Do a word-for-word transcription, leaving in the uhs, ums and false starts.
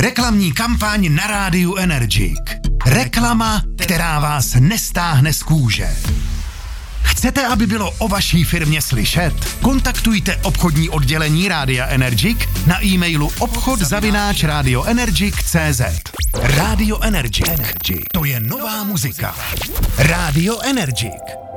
Reklamní kampaň na rádiu Energik. Reklama, která vás nestáhne z kůže. Chcete, aby bylo o vaší firmě slyšet? Kontaktujte obchodní oddělení Rádia Energik na e-mailu obchod zavináč radioenergic tečka cé zet. Radio Energik. To je nová muzika. Radio Energik.